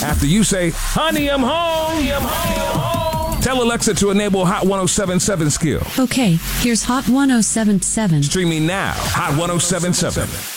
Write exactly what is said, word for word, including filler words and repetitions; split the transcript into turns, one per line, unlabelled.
After you say, honey, I'm home. Honey, I'm home. Tell Alexa to enable Hot one oh seven point seven skill.
Okay, here's Hot one oh seven point seven.
Streaming now, Hot one oh seven point seven.